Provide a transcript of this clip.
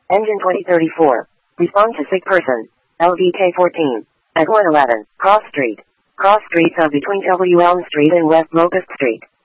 Engine 2034. Respond to sick person. LDK 14. At 111. Cross Street. Cross Streets are between W. Elm Street and West Locust Street.